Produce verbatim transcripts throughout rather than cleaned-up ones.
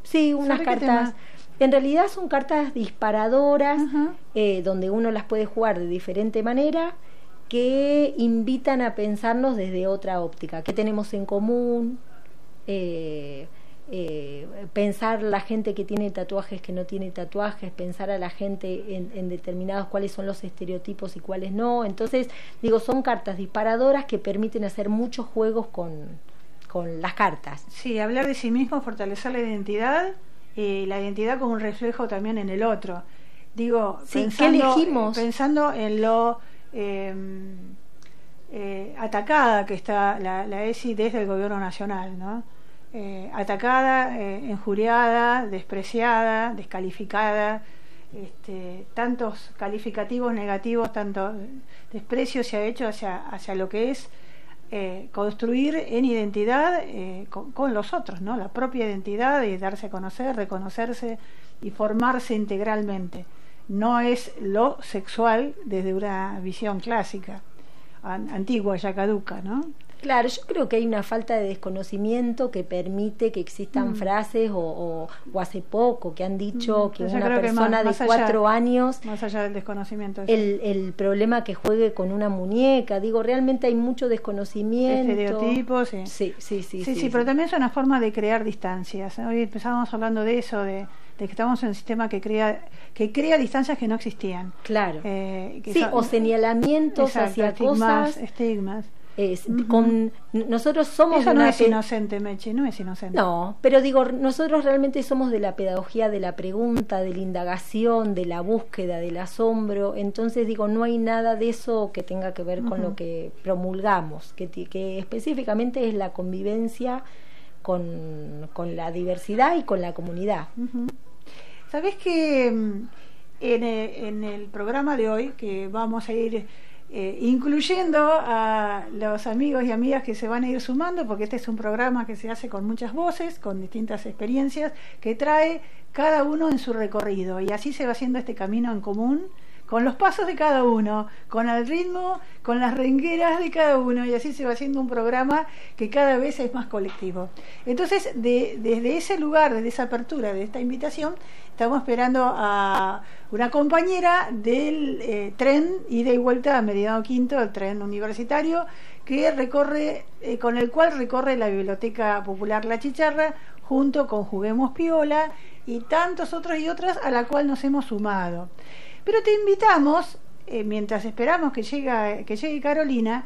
Sí, unas cartas. En realidad son cartas disparadoras, uh-huh. eh, donde uno las puede jugar de diferente manera, que invitan a pensarnos desde otra óptica. ¿Qué tenemos en común? Eh, eh, pensar la gente que tiene tatuajes, que no tiene tatuajes, pensar a la gente en, en determinados cuáles son los estereotipos y cuáles no. Entonces, digo, son cartas disparadoras que permiten hacer muchos juegos con, con las cartas. Sí, hablar de sí mismo, fortalecer la identidad, y la identidad como un reflejo también en el otro. Digo, sí, pensando, ¿qué elegimos? Pensando en lo eh, eh, atacada que está la, la E S I desde el gobierno nacional, ¿no? Eh, atacada, eh, injuriada, despreciada, descalificada, este, tantos calificativos negativos, tanto desprecio se ha hecho hacia, hacia lo que es eh, construir en identidad eh, con, con los otros, ¿no? La propia identidad y darse a conocer, reconocerse y formarse integralmente. No es lo sexual desde una visión clásica, an, antigua, ya caduca, ¿no? Claro, yo creo que hay una falta de desconocimiento que permite que existan mm. frases o, o, o hace poco que han dicho mm, que una persona que más, más de cuatro allá, años, más allá del desconocimiento, el, el problema que juegue con una muñeca, digo, realmente hay mucho desconocimiento, estereotipos, sí. Sí, sí, sí, sí, sí, sí, sí, pero sí. también es una forma de crear distancias. Hoy empezábamos hablando de eso, de, de que estamos en un sistema que crea que crea distancias que no existían. Claro. Eh, que sí, son, o señalamientos exacto, hacia estigmas, cosas, estigmas. Es, uh-huh. con, nosotros somos eso de no una es pe- inocente, Mechi, no es inocente. No, pero digo, nosotros realmente somos de la pedagogía de la pregunta, de la indagación, de la búsqueda, del asombro. Entonces digo, no hay nada de eso que tenga que ver uh-huh. con lo que promulgamos, que, que específicamente es la convivencia con, con la diversidad y con la comunidad. Uh-huh. ¿Sabés que en, en el programa de hoy, que vamos a ir Eh, incluyendo a los amigos y amigas que se van a ir sumando, porque este es un programa que se hace con muchas voces, con distintas experiencias, que trae cada uno en su recorrido, y así se va haciendo este camino en común, con los pasos de cada uno, con el ritmo, con las rengueras de cada uno, y así se va haciendo un programa que cada vez es más colectivo. Entonces, de, desde ese lugar, desde esa apertura de esta invitación, estamos esperando a una compañera del eh, tren ida y vuelta a Meridiano Quinto, el tren universitario, que recorre, eh, con el cual recorre la Biblioteca Popular La Chicharra, junto con Juguemos Piola y tantos otros y otras a la cual nos hemos sumado. Pero te invitamos, eh, mientras esperamos que llegue, que llegue Carolina,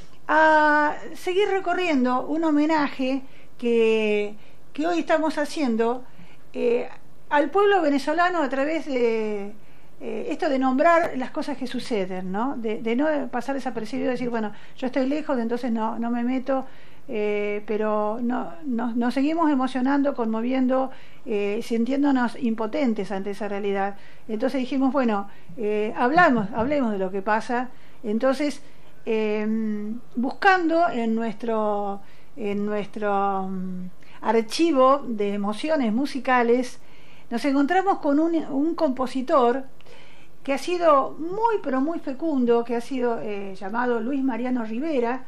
a seguir recorriendo un homenaje que, que hoy estamos haciendo eh, al pueblo venezolano a través de eh, esto de nombrar las cosas que suceden, ¿no? De, de no pasar desapercibido, decir, bueno, yo estoy lejos, entonces no, no me meto, eh, pero no, no, nos seguimos emocionando, conmoviendo, eh, sintiéndonos impotentes ante esa realidad. Entonces dijimos, bueno, eh, hablamos, hablemos de lo que pasa. Entonces, eh, buscando en nuestro, en nuestro um, archivo de emociones musicales, nos encontramos con un, un compositor que ha sido muy pero muy fecundo, que ha sido eh, llamado Luis Mariano Rivera,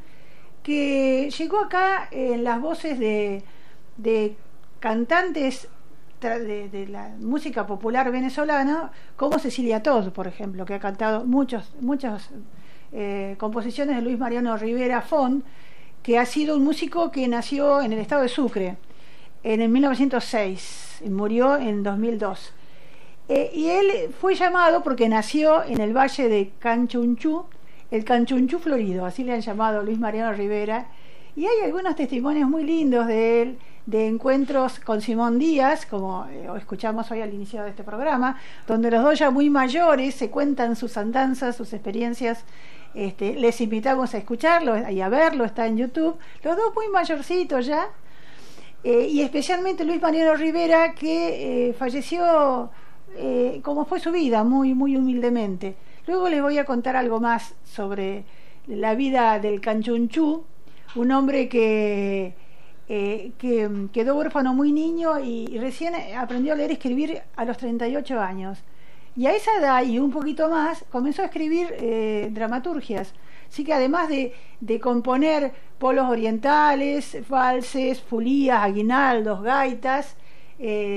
que llegó acá en las voces de, de cantantes de, de la música popular venezolana, como Cecilia Todd, por ejemplo, que ha cantado muchos, muchas eh, composiciones de Luis Mariano Rivera Font, que ha sido un músico que nació en el estado de Sucre en el mil novecientos seis y murió en dos mil dos. Eh, y él fue llamado porque nació en el valle de Canchunchú, el Canchunchú florido, así le han llamado Luis Mariano Rivera, y hay algunos testimonios muy lindos de él, de encuentros con Simón Díaz, como eh, escuchamos hoy al inicio de este programa, donde los dos ya muy mayores se cuentan sus andanzas, sus experiencias. Este, les invitamos a escucharlo y a verlo, está en YouTube, los dos muy mayorcitos ya, eh, y especialmente Luis Mariano Rivera, que eh, falleció eh, como fue su vida, muy, muy humildemente. Luego les voy a contar algo más sobre la vida del Canchunchú, un hombre que, eh, que quedó huérfano muy niño y, y recién aprendió a leer y escribir a los treinta y ocho años. Y a esa edad y un poquito más comenzó a escribir eh, dramaturgias. Así que además de, de componer polos orientales, valses, fulías, aguinaldos, gaitas, eh,